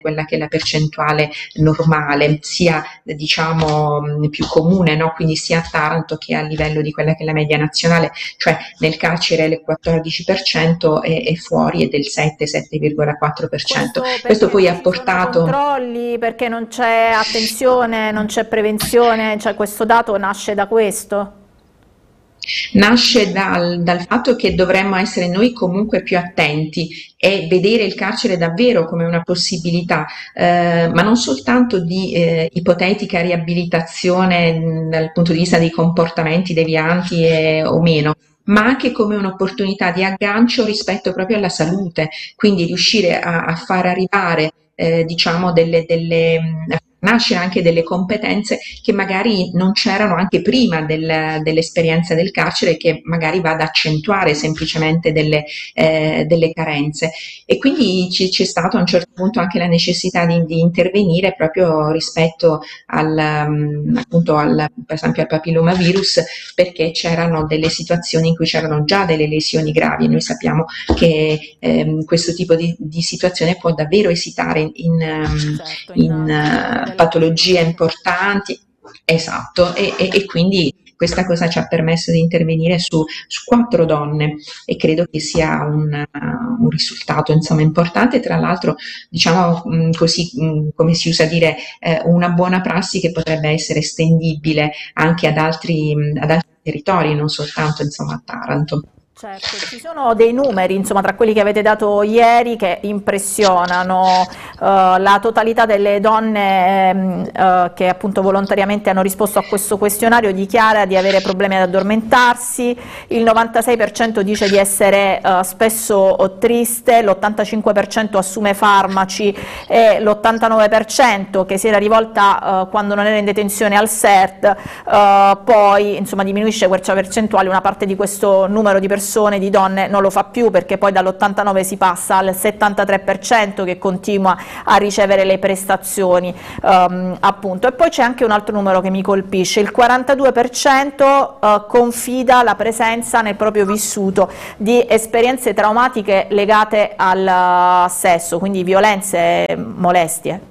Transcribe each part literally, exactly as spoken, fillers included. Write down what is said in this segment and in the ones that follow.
quella che è la percentuale normale, sia diciamo più comune, no? Quindi sia a Taranto che a livello di quella che è la media nazionale, cioè nel carcere il quattordici per cento e, e fuori è del sette sette virgola quattro per cento. Questo Questo perché poi non ha ci sono portato. controlli, perché non c'è attenzione, non c'è prevenzione, cioè questo dato nasce da questo? Nasce dal, dal fatto che dovremmo essere noi comunque più attenti e vedere il carcere davvero come una possibilità, eh, ma non soltanto di eh, ipotetica riabilitazione mh, dal punto di vista dei comportamenti devianti e- o meno, ma anche come un'opportunità di aggancio rispetto proprio alla salute, quindi riuscire a, a far arrivare eh, diciamo delle, delle, mh, nascere anche delle competenze che magari non c'erano anche prima del- dell'esperienza del carcere, che magari va ad accentuare semplicemente delle, eh, delle carenze. E quindi ci- c'è stata a un certo punto anche la necessità di, di intervenire proprio rispetto al, um, appunto al, per esempio al papillomavirus, perché c'erano delle situazioni in cui c'erano già delle lesioni gravi. Noi sappiamo che ehm, questo tipo di, di situazione può davvero esitare in, in, ehm, Certo, in in eh, tumori eh, della patologie vescica. importanti. Esatto, e, e- e quindi questa cosa ci ha permesso di intervenire su, su quattro donne e credo che sia un, uh, un risultato insomma importante, tra l'altro diciamo mh, così mh, come si usa dire eh, una buona prassi che potrebbe essere estendibile anche ad altri, mh, ad altri territori, non soltanto insomma a Taranto. Certo, ci sono dei numeri, insomma, tra quelli che avete dato ieri che impressionano. Eh, la totalità delle donne ehm, eh, che appunto volontariamente hanno risposto a questo questionario dichiara di avere problemi ad addormentarsi, il novantasei per cento dice di essere eh, spesso triste, l'ottantacinque per cento assume farmaci e l'ottantanove per cento che si era rivolta eh, quando non era in detenzione al S E R T, eh, poi insomma diminuisce questa percentuale, una parte di questo numero di persone, di donne, non lo fa più, perché poi dall'ottantanove si passa al settantatré per cento che continua a ricevere le prestazioni, ehm, appunto. E poi c'è anche un altro numero che mi colpisce: il quarantadue per cento eh, confida la presenza nel proprio vissuto di esperienze traumatiche legate al sesso, quindi violenze, molestie.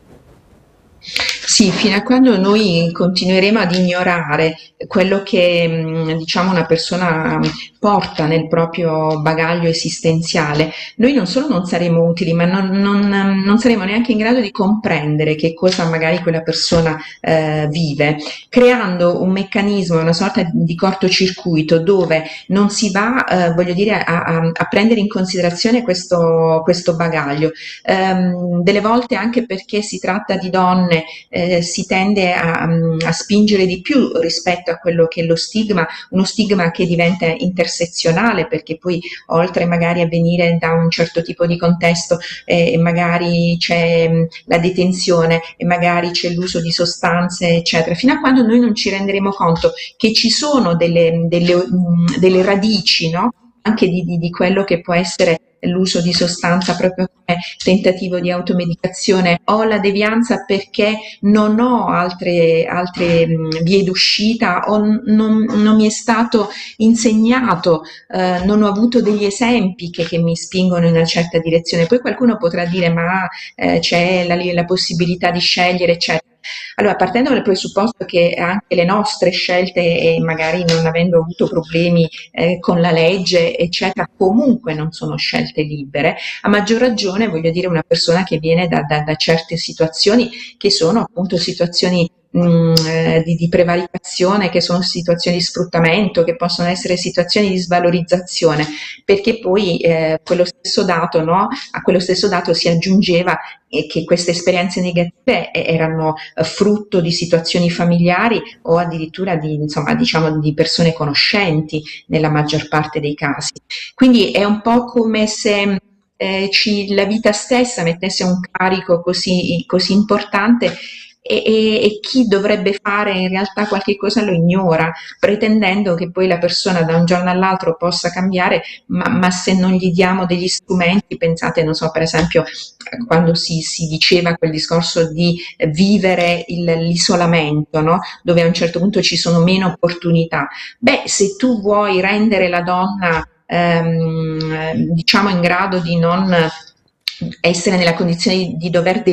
Sì, fino a quando noi continueremo ad ignorare quello che mh, diciamo una persona mh, porta nel proprio bagaglio esistenziale, noi non solo non saremo utili, ma non, non, ehm, non saremo neanche in grado di comprendere che cosa magari quella persona eh, vive, creando un meccanismo, una sorta di cortocircuito dove non si va, eh, voglio dire, a, a- a prendere in considerazione questo, questo bagaglio. Ehm, delle volte anche perché si tratta di donne eh, si tende a, a spingere di più rispetto a quello che è lo stigma, uno stigma che diventa intersezionale, perché poi oltre magari a venire da un certo tipo di contesto eh, e magari c'è mh, la detenzione e magari c'è l'uso di sostanze eccetera, fino a quando noi non ci renderemo conto che ci sono delle, delle, mh, delle radici, no? Anche di, di, di quello che può essere l'uso di sostanza proprio come tentativo di automedicazione, o la devianza perché non ho altre, altre mh, vie d'uscita o n- non, non mi è stato insegnato, eh, non ho avuto degli esempi che, che mi spingono in una certa direzione. Poi qualcuno potrà dire ma eh, c'è la, la possibilità di scegliere, eccetera. Allora, partendo dal presupposto che anche le nostre scelte e magari non avendo avuto problemi eh, con la legge, eccetera, comunque non sono scelte libere, a maggior ragione voglio dire una persona che viene da, da, da certe situazioni che sono appunto situazioni mh, eh, di, di prevaricazione, che sono situazioni di sfruttamento, che possono essere situazioni di svalorizzazione, perché poi eh, quello stesso dato, no? A quello stesso dato si aggiungeva eh, che queste esperienze negative eh, erano eh, frutto di situazioni familiari o addirittura di, insomma, diciamo, di persone conoscenti nella maggior parte dei casi. Quindi è un po' come se eh, ci, la vita stessa mettesse un carico così, così importante e, e- e chi dovrebbe fare in realtà qualche cosa lo ignora, pretendendo che poi la persona da un giorno all'altro possa cambiare, ma, ma se non gli diamo degli strumenti, pensate, non so, per esempio, eh, quando si, si diceva quel discorso di eh, vivere il- l'isolamento, no? Dove a un certo punto ci sono meno opportunità. Beh, se tu vuoi rendere la donna ehm, diciamo in grado di non essere nella condizione di, di dover